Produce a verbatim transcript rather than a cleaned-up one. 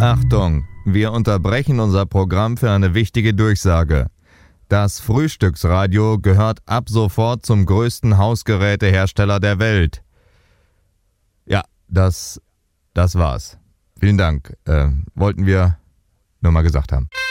Achtung, wir unterbrechen unser Programm für eine wichtige Durchsage. Das Frühstücksradio gehört ab sofort zum größten Hausgerätehersteller der Welt. Ja, das, das war's. Vielen Dank. Äh, wollten wir nur mal gesagt haben.